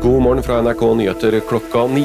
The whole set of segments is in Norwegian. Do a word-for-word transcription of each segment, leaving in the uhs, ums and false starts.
God morgen fra N R K Nyheter klokka ni.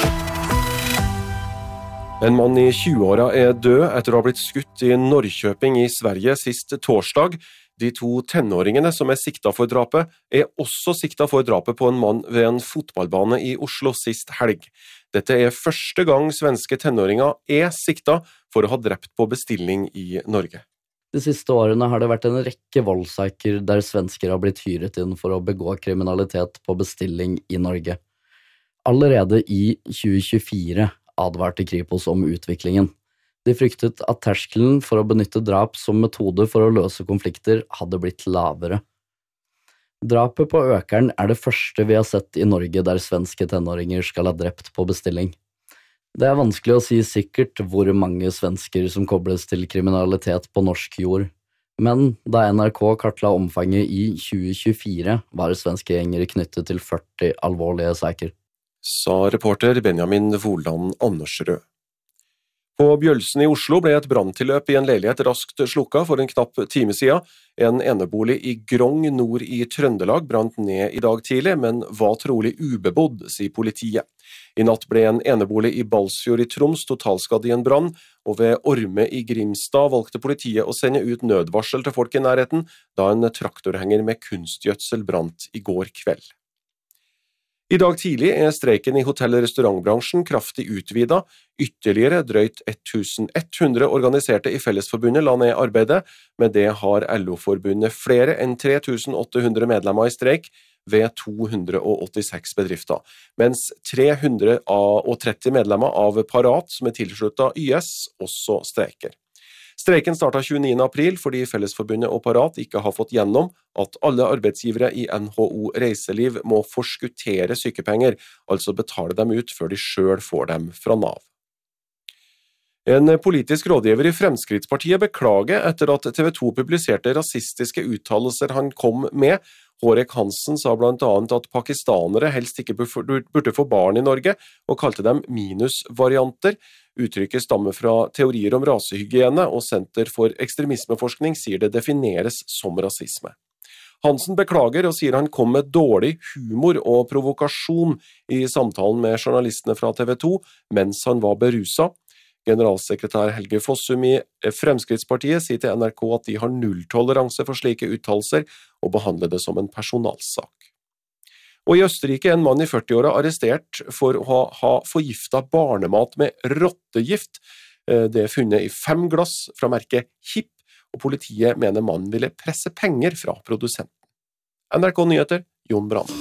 En mann i tjueåra er død etter å ha blitt skutt i Norrköping i Sverige sist torsdag. De to tenåringene som er sikta for drapet, er også sikta for drapet på en mann ved en fotballbane i Oslo sist helg. Dette er første gang svenske tenåringer er sikta for å ha drept på bestilling i Norge. De siste årene har det vært en rekke voldssaker der svensker har blitt hyret inn for å begå kriminalitet på bestilling i Norge. Allerede i tjue tjuefire advarte Kripos om utviklingen. De fryktet at terskelen for å benytte drap som metode for å løse konflikter hadde blitt lavere. Drapet på økeren er det første vi har sett i Norge der svenske tenåringer skal ha drept på bestilling. Det er vanskelig å si sikkert hvor mange svensker som kobles til kriminalitet på norsk jord, men da N R K kartla omfanget i tjue tjuefire var svenske gjengere knyttet til førti alvorlige saker. Sa reporter Benjamin Woland Andersrød. På Bjølsen i Oslo ble et branntilløp i en leilighet raskt slukket for en knapp time siden. En enebolig i Grong nord i Trøndelag brant ned i dag tidlig, men var trolig ubebodd, sier politiet. I natt ble en enebolig i Balsfjord i Troms totalskadd i en brann, og ved Orme i Grimstad valgte politiet å sende ut nødvarsel til folk i nærheten, da en traktorhenger med kunstgjødsel brant i går kveld. I dag tidlig er streiken i hotell- og restaurantbransjen kraftig utvidet. Ytterligere drøyt tusen ett hundre organiserte i Fellesforbundet la ned arbeidet, med det har L O-forbundet flere enn tre tusen åtte hundre medlemmer i streik ved to hundre åttiseks bedrifter, mens tre hundre tretti medlemmer av Parat, som er tilsluttet Y S, også streiker. Streiken startet tjueniende april fordi Fellesforbundet og Parat ikke har fått gjennom at alle arbeidsgivere i N H O Reiseliv må forskuttere sykepenger, altså betale dem ut før de selv får dem fra Nav. En politisk rådgiver i Fremskrittspartiet beklager etter at T V to publiserte rasistiske uttalelser han kom med. Hårek Hansen sa blant annet at pakistanere helst ikke burde få barn i Norge, og kalte dem minusvarianter. Uttrykket stammer fra teorier om rasehygiene, og Senter for ekstremismeforskning sier det defineres som rasisme. Hansen beklager og sier han kom med dårlig humor og provokasjon i samtalen med journalistene fra T V to mens han var beruset. Generalsekretær Helge Fossum i Fremskrittspartiet sier til N R K at de har nulltoleranse for slike uttalelser og behandler det som en personalsak. Og i Østerrike er en mann i førtiåra arrestert for å ha forgiftet barnemat med rottegift. Det er funnet i fem glass fra merket Hipp, og politiet mener mannen ville presse penger fra produsenten. N R K Nyheter, Jon Brann.